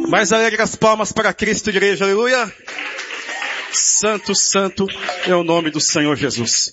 Mais alegre as palmas para Cristo, igreja, aleluia. Santo, santo é o nome do Senhor Jesus.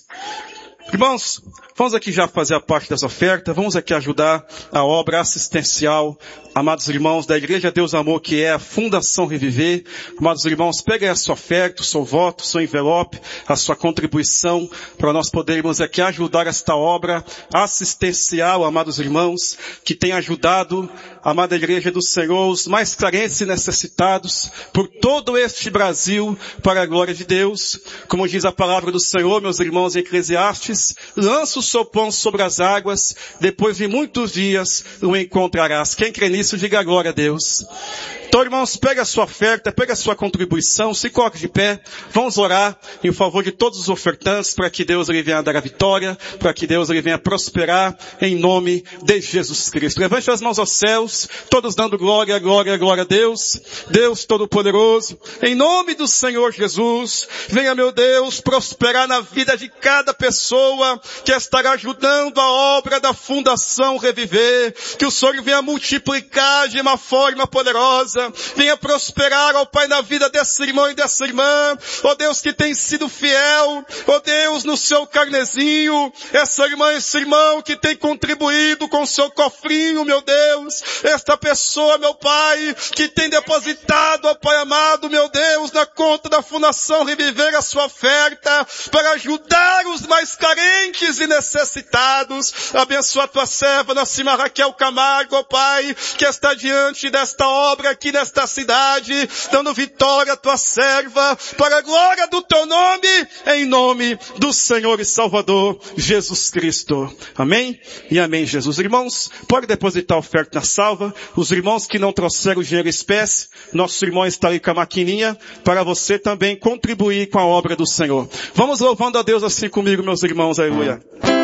Irmãos, vamos aqui já fazer a parte dessa oferta, vamos aqui ajudar a obra assistencial, amados irmãos da Igreja Deus Amor, que é a Fundação Reviver. Amados irmãos, peguem a sua oferta, o seu voto, o seu envelope, a sua contribuição, para nós podermos aqui ajudar esta obra assistencial, amados irmãos, que tem ajudado, amada Igreja do Senhor, os mais carentes e necessitados, por todo este Brasil, para a glória de Deus. Como diz a palavra do Senhor, meus irmãos, em Eclesiastes, lança o seu pão sobre as águas, depois de muitos dias o encontrarás. Quem crê nisso, diga glória a Deus. Então, irmãos, pega a sua oferta, pega a sua contribuição, se coloque de pé, vamos orar em favor de todos os ofertantes, para que Deus ele venha dar a vitória, para que Deus ele venha prosperar, em nome de Jesus Cristo. Levante as mãos aos céus, todos dando glória, glória, glória a Deus, Deus Todo-Poderoso, em nome do Senhor Jesus, venha, meu Deus, prosperar na vida de cada pessoa que estará ajudando a obra da Fundação Reviver, que o Senhor venha multiplicar de uma forma poderosa, venha prosperar, ó Pai, na vida desse irmão e dessa irmã, ó Deus, que tem sido fiel, ó Deus, no seu carnezinho, essa irmã, esse irmão que tem contribuído com o seu cofrinho, meu Deus, esta pessoa, meu Pai, que tem depositado, ó Pai amado, meu Deus, na conta da Fundação Reviver a sua oferta, para ajudar os mais carentes e necessitados. Abençoa a tua serva, Nacima Raquel Camargo, ó Pai, que está diante desta obra aqui nesta cidade, dando vitória à tua serva, para a glória do teu nome, em nome do Senhor e Salvador, Jesus Cristo. Amém? E amém, Jesus. Irmãos, pode depositar a oferta na salva. Os irmãos que não trouxeram o dinheiro em espécie, nosso irmão está ali com a maquininha, para você também contribuir com a obra do Senhor. Vamos louvando a Deus assim comigo, meus irmãos, aleluia.